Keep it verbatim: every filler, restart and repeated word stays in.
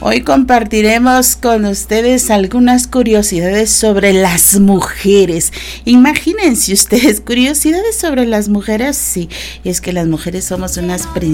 Hoy compartiremos con ustedes algunas curiosidades sobre las mujeres. Imagínense ustedes, curiosidades sobre las mujeres, sí, es que las mujeres somos unas princesas.